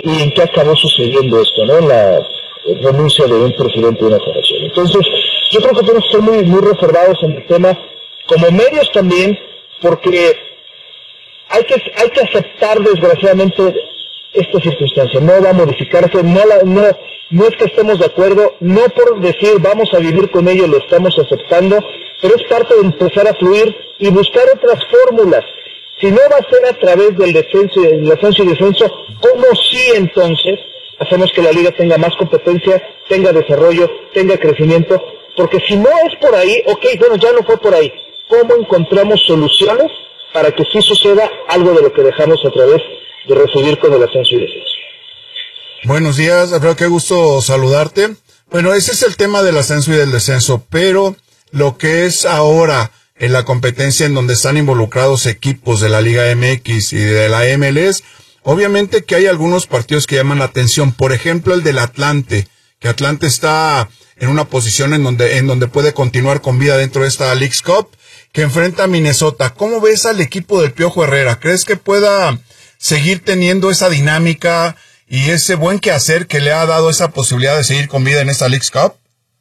y en qué acabó sucediendo esto, ¿no? La renuncia de un presidente de una federación. Entonces, yo creo que tenemos que ser muy, muy reservados en el tema, como medios también, porque hay que aceptar, desgraciadamente, esta circunstancia. No va a modificarse, no es que estemos de acuerdo, no por decir vamos a vivir con ello lo estamos aceptando, pero es parte de empezar a fluir y buscar otras fórmulas. Si no va a ser a través del ascenso y descenso, ¿cómo sí entonces hacemos que la liga tenga más competencia, tenga desarrollo, tenga crecimiento? Porque si no es por ahí, bueno, ya no fue por ahí. ¿Cómo encontramos soluciones para que sí suceda algo de lo que dejamos a través de recibir con el ascenso y descenso? Buenos días, Alfredo, qué gusto saludarte. Bueno, ese es el tema del ascenso y del descenso, pero lo que es ahora en la competencia en donde están involucrados equipos de la Liga MX y de la MLS, obviamente que hay algunos partidos que llaman la atención. Por ejemplo, el del Atlante, que Atlante está en una posición en donde puede continuar con vida dentro de esta Leagues Cup, que enfrenta a Minnesota. ¿Cómo ves al equipo del Piojo Herrera? ¿Crees que pueda seguir teniendo esa dinámica y ese buen quehacer que le ha dado esa posibilidad de seguir con vida en esta Leagues Cup?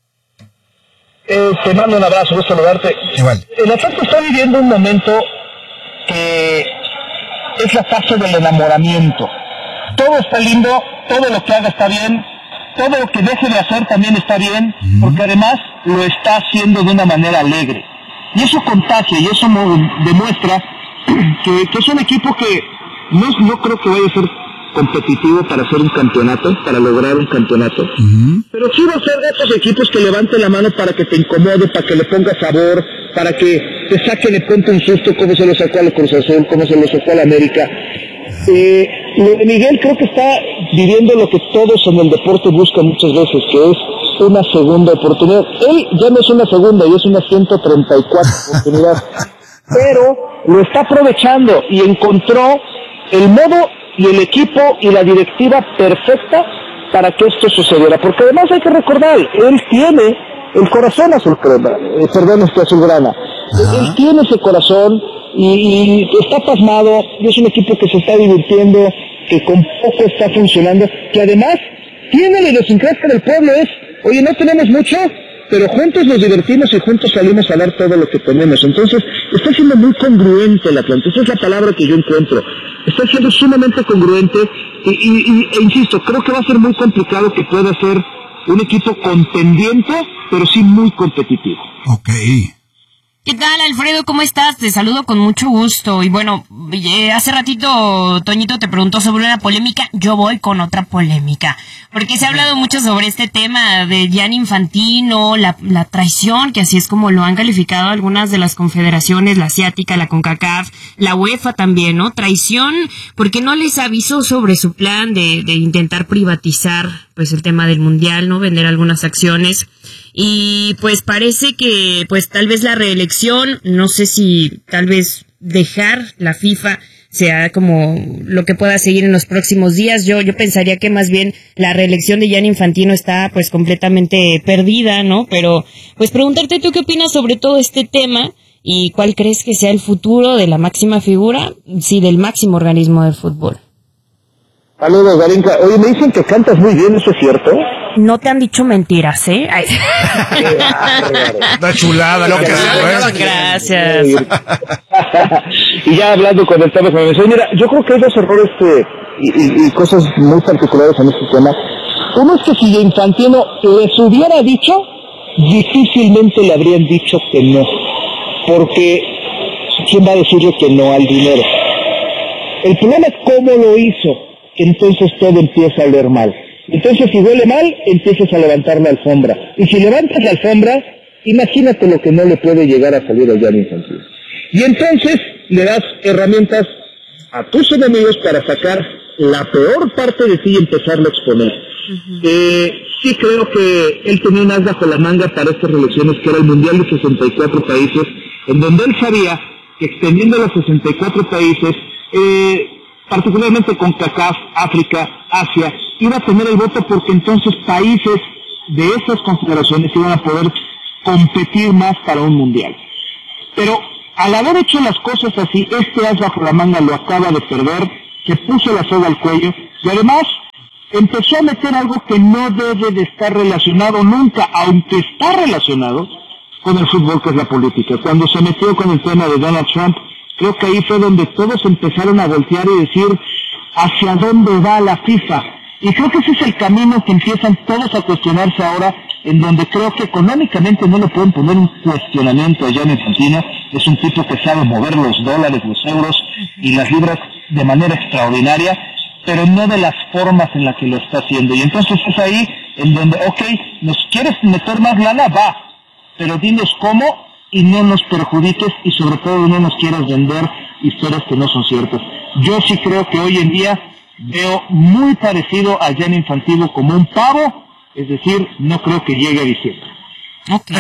Te mando un abrazo, gusto saludarte. Igual. El Atlante está viviendo un momento que es la fase del enamoramiento. Todo está lindo, todo lo que haga está bien, todo lo que deje de hacer también está bien, porque además lo está haciendo de una manera alegre. Y eso contagia, y eso demuestra que es un equipo que no creo que vaya a ser competitivo para hacer un campeonato, para lograr un campeonato, pero sí va a ser de esos equipos que levanten la mano para que te incomode, para que le ponga sabor, para que te saque de pronto un susto, como se lo sacó al Cruz Azul, como se lo sacó al América. Miguel creo que está viviendo lo que todos en el deporte buscan muchas veces, que es una segunda oportunidad. Él ya no es una segunda, y es una 134 oportunidad, pero lo está aprovechando y encontró el modo y el equipo y la directiva perfecta para que esto sucediera, porque además hay que recordar, él tiene el corazón azulgrana, azulgrana. Él tiene ese corazón y está pasmado, y es un equipo que se está divirtiendo, que con poco está funcionando, que además tiene la idiosincrasia del pueblo, oye, no tenemos mucho, pero juntos nos divertimos y juntos salimos a dar todo lo que tenemos. Entonces, está siendo muy congruente el Atlante, esa es la palabra que yo encuentro. Está siendo sumamente congruente e insisto, creo que va a ser muy complicado que pueda ser un equipo contendiente, pero sí muy competitivo. Okay. ¿Qué tal, Alfredo? ¿Cómo estás? Te saludo con mucho gusto. Y bueno, hace ratito Toñito te preguntó sobre una polémica. Yo voy con otra polémica. Porque se ha hablado mucho sobre este tema de Gianni Infantino, la traición, que así es como lo han calificado algunas de las confederaciones, la asiática, la CONCACAF, la UEFA también, ¿no? Traición, porque no les avisó sobre su plan de intentar privatizar, pues, el tema del mundial, ¿no? Vender algunas acciones. Y pues parece que pues tal vez la reelección, no sé si tal vez dejar la FIFA sea como lo que pueda seguir en los próximos días. Yo pensaría que más bien la reelección de Gianni Infantino está pues completamente perdida, ¿no? Pero pues preguntarte tú qué opinas sobre todo este tema y cuál crees que sea el futuro de la máxima figura, sí, del máximo organismo del fútbol. Saludos, Garinka. Oye, me dicen que cantas muy bien, ¿eso es cierto? No te han dicho mentiras, ¿eh? Ay. Una chulada, lo que sea. Gracias. Y ya hablando con el tema, mira, yo creo que hay dos errores y cosas muy particulares en este tema. Uno es que si Infantino les hubiera dicho, difícilmente le habrían dicho que no. Porque, ¿quién va a decirle que no al dinero? El problema es cómo lo hizo. Entonces todo empieza a oler mal. Entonces si huele mal, empiezas a levantar la alfombra. Y si levantas la alfombra, imagínate lo que no le puede llegar a salir a Gianni Infantino. Y entonces le das herramientas a tus enemigos para sacar la peor parte de ti y empezarlo a exponer. Sí creo que él tenía un as bajo la manga para estas elecciones, que era el Mundial de 64 países, en donde él sabía que extendiendo a los 64 países, particularmente con CONCACAF, África, Asia, iba a tener el voto porque entonces países de esas confederaciones iban a poder competir más para un mundial. Pero al haber hecho las cosas así, este as bajo la manga lo acaba de perder, se puso la soga al cuello y además empezó a meter algo que no debe de estar relacionado nunca, aunque está relacionado con el fútbol, que es la política. Cuando se metió con el tema de Donald Trump, creo que ahí fue donde todos empezaron a voltear y decir hacia dónde va la FIFA. Y creo que ese es el camino que empiezan todos a cuestionarse ahora, en donde creo que económicamente no le pueden poner un cuestionamiento a Gianni Infantino. Es un tipo que sabe mover los dólares, los euros y las libras de manera extraordinaria, pero no de las formas en las que lo está haciendo. Y entonces es ahí en donde, ¿nos quieres meter más lana? Va, pero dinos cómo y no nos perjudiques, y sobre todo no nos quieras vender historias que no son ciertas. Yo sí creo que hoy en día veo muy parecido a Gianni Infantino como un pavo, es decir, no creo que llegue a diciembre. Okay.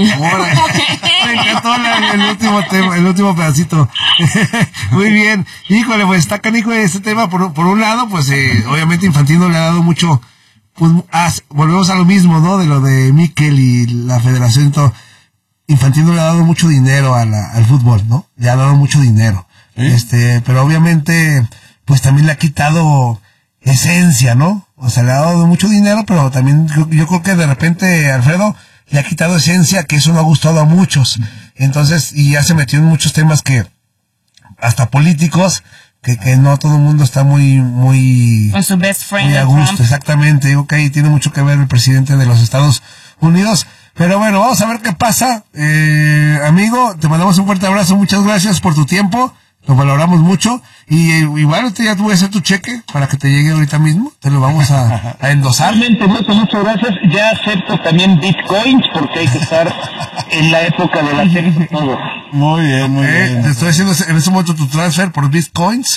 Me encantó el último pedacito. Muy bien. Híjole, pues está canijo este tema. Por un lado, pues obviamente Infantino le ha dado mucho, pues volvemos a lo mismo, ¿no? De lo de Mikel y la federación y todo. Infantino le ha dado mucho dinero al fútbol, ¿no? Le ha dado mucho dinero. Pero obviamente, pues también le ha quitado esencia, ¿no? O sea, le ha dado mucho dinero, pero también yo creo que de repente, Alfredo, le ha quitado esencia, que eso no ha gustado a muchos. Entonces, y ya se metió en muchos temas que, hasta políticos, que no todo el mundo está muy con su best friend muy a gusto. Trump. Exactamente. Okay, tiene mucho que ver el presidente de los Estados Unidos. Pero bueno, vamos a ver qué pasa. Amigo, te mandamos un fuerte abrazo. Muchas gracias por tu tiempo. Lo valoramos mucho. Y bueno, ya te voy a hacer tu cheque para que te llegue ahorita mismo. Te lo vamos a endosar. Realmente, muchas gracias. Ya acepto también bitcoins, porque hay que estar en la época de la tech todo. Muy bien. Te estoy haciendo en ese momento tu transfer por bitcoins.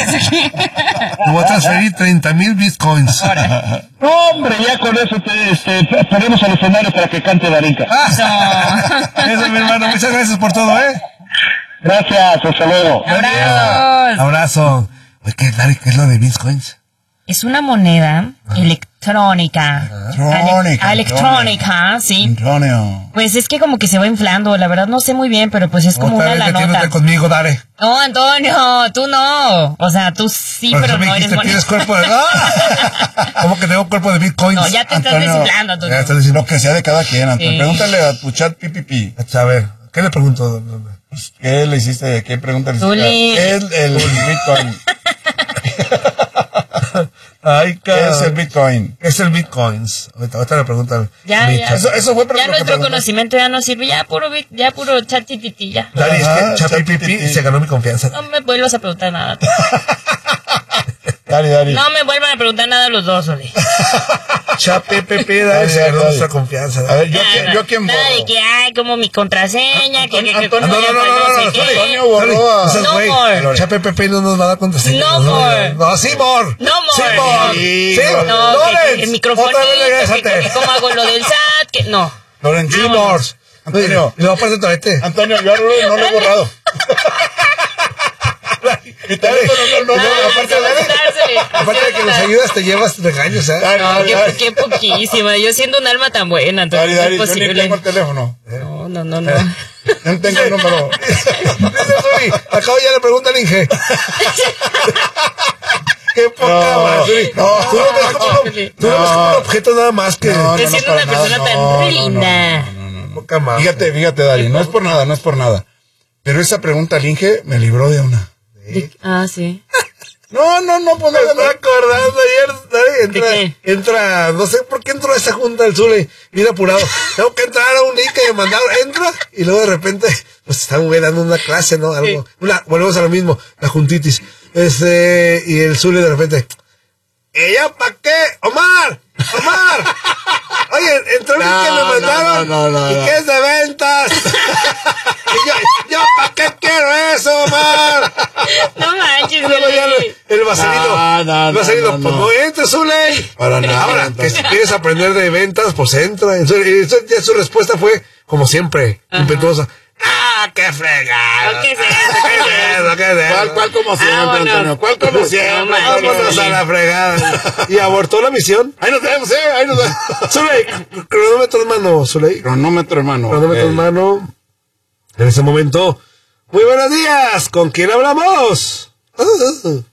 Te voy a transferir 30,000 bitcoins. No, hombre, ya con eso ponemos al escenario para que cante Darinka. Eso, mi hermano. Muchas gracias por todo, Gracias, hasta luego. ¡Abrazos! Abrazo. Oye, ¿qué es lo de bitcoins? Es una moneda electrónica. Electrónica, sí. Electrónico. Pues es que como que se va inflando, la verdad no sé muy bien, pero pues es como una la nota. Conmigo, Dare. No, Antonio, tú no. O sea, tú sí, pero no eres bonito. Tienes cuerpo de... ¿Cómo que tengo cuerpo de bitcoins? No, ya te estás desinflando, Antonio. Ya estás diciendo Lo que sea de cada quien, Antonio. Sí. Pregúntale a tu chat PPP. A ver, ¿qué le pregunto? ¿Qué le hiciste? ¿Qué pregunta le hiciste? El Bitcoin. Ay, ¿Qué es el Bitcoin? Es el bitcoins. Ahorita le preguntan. Ya. Eso fue ya nuestro conocimiento ya no sirve, ya puro chat tititi, ya. Dari, es que ChatGPT se ganó mi confianza. No me vuelvas a preguntar nada. Dari. No me vuelvan a preguntar nada los dos, Oli. ChatGPT, Dari, se ganó nuestra confianza. A ver, yo a quién borro. Nada de que hay como mi contraseña, Antonio borró a... No more. ChatGPT no nos va a dar contraseña. No more. No, sí more. No more. Sí more. Sí, Sí, No, Lorenz. el microfonito, Otra vez regrésate. que cómo hago lo del SAT, que no. Lorenz. Sí more. Antonio. Y luego aparte torete. Antonio, yo no lo he borrado. Y no, Aparte de que nos ayudas, te llevas regaños, ¿eh? No, qué poquísima. Yo siendo un alma tan buena, entonces Dari, no es yo ni posible. tengo el teléfono. No. Yo no tengo el número. Acabo ya le pregunta al Inge. Qué poca madre. No, Tú lo ves como un objeto nada más que... Estoy siendo una persona tan linda. Poca madre. Fíjate, Dari, no es por nada. Pero esa pregunta al Inge me libró de una. Sí. No, pues Me estoy acordando ¿De ayer, entra, no sé por qué entró a esa junta del Zule, bien apurado. Tengo que entrar a un link que me mandaron, entra, y luego de repente, pues están dando una clase, ¿no? Algo, volvemos a lo mismo, la juntitis. Y el Zule de repente, ¿ella para qué? ¡Omar! Oye, entró el link que me mandaron, no. ¿y qué es de ventas? Y yo ¿para qué quiero eso, Omar? No manches, Luego ya el vaselino. No. Pues no entres, Zuley. Para nada. Ahora, que si quieres aprender de ventas, pues entra. Y su respuesta fue, como siempre, impetuosa. ¡Qué fregado! ¿Qué es eso? ¿Qué es eso? ¿Cuál como siempre, Antonio? ¿Cuál como siempre? Vámonos a la fregada. Y abortó la misión. Ahí nos vemos. Zuley, cronómetro en mano, Zuley. Cronómetro, hermano. Cronómetro en mano. En ese momento, muy buenos días. ¿Con quién hablamos?